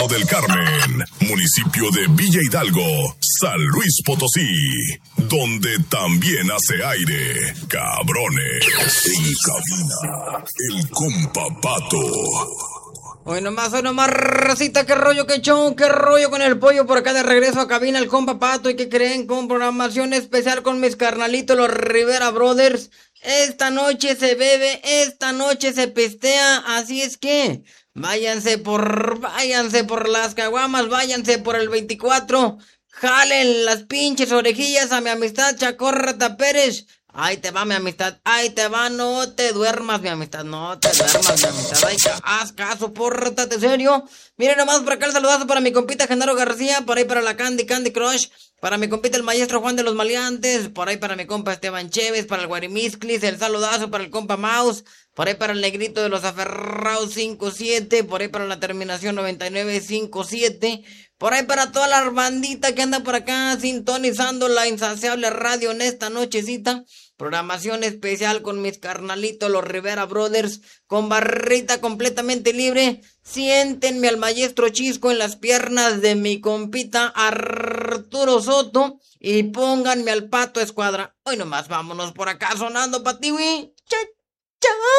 del Carmen, municipio de Villa Hidalgo, San Luis Potosí, donde también hace aire, cabrones. En cabina, el compa Pato. Hoy nomás, racita, qué rollo, qué show, qué rollo con el pollo por acá de regreso a cabina, el compa Pato. ¿Y qué creen? Con programación especial con mis carnalitos, los Rivera Brothers. Esta noche se bebe, esta noche se pistea, así es que váyanse por las caguamas, váyanse por el 24. Jalen las pinches orejillas a mi amistad Chacorrata Pérez. Ahí te va, mi amistad, ahí te va, no te duermas, mi amistad, no te duermas, mi amistad, ay, haz caso, pórtate serio. Miren nomás por acá el saludazo para mi compita Genaro García, por ahí para la Candy Crush, para mi compita el maestro Juan de los Maleantes, por ahí para mi compa Esteban Chévez, para el Guarimisclis, el saludazo para el compa Mouse, por ahí para el negrito de los aferrados 57, por ahí para la terminación 9957, por ahí para toda la bandita que anda por acá sintonizando la insaciable radio en esta nochecita. Programación especial con mis carnalitos, los Rivera Brothers, con barrita completamente libre. Siéntenme al maestro Chisco en las piernas de mi compita Arturo Soto y pónganme al Pato Escuadra. Hoy nomás vámonos por acá sonando patiwi. ¡Chao!